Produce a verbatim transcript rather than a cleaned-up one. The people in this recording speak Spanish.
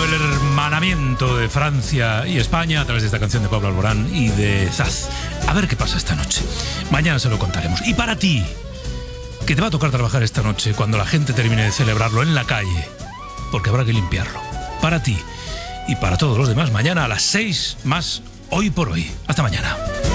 el hermanamiento de Francia y España a través de esta canción de Pablo Alborán y de Zaz. A ver qué pasa esta noche. Mañana se lo contaremos. Y para ti, que te va a tocar trabajar esta noche cuando la gente termine de celebrarlo en la calle, porque habrá que limpiarlo. Para ti y para todos los demás, mañana a las seis más Hoy por Hoy. Hasta mañana.